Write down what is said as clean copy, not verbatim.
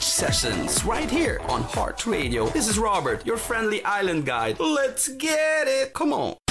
beach sessions right here on Heart Radio. This is Robert, your friendly island guide. Let's get it! Come on!